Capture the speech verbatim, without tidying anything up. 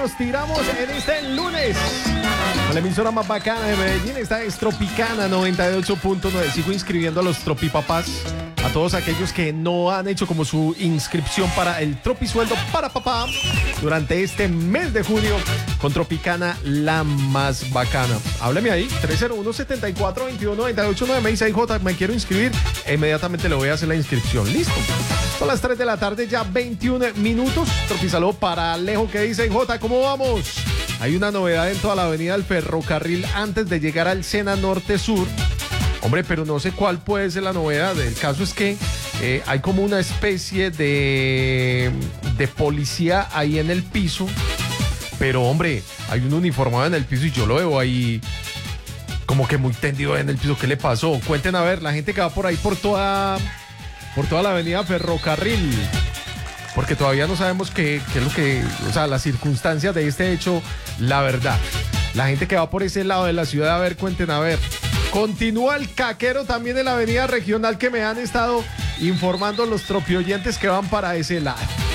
nos tiramos en este lunes. La emisora más bacana de Medellín, esta es Tropicana noventa y ocho punto nueve. Sigo inscribiendo a los tropipapás, a todos aquellos que no han hecho como su inscripción para el tropisueldo para papá durante este mes de junio con Tropicana, la más bacana. Hábleme ahí, tres cero uno, siete cuatro, dos uno, nueve ocho nueve. Me dice, J, me quiero inscribir. E inmediatamente le voy a hacer la inscripción. Listo. Son las tres de la tarde, ya veintiún minutos. Tropisaló para Alejo, que dice, J, ¿cómo vamos? Hay una novedad en toda la avenida del ferrocarril antes de llegar al Sena Norte Sur. Hombre, pero no sé cuál puede ser la novedad. El caso es que eh, hay como una especie de, de policía ahí en el piso. Pero, hombre, hay un uniformado en el piso y yo lo veo ahí como que muy tendido en el piso. ¿Qué le pasó? Cuenten a ver, la gente que va por ahí por toda, por toda la avenida ferrocarril. Porque todavía no sabemos qué, qué es lo que, o sea, las circunstancias de este hecho, la verdad. La gente que va por ese lado de la ciudad, a ver, cuenten a ver. Continúa el caquero también en la avenida regional que me han estado informando los tropioyentes que van para ese lado.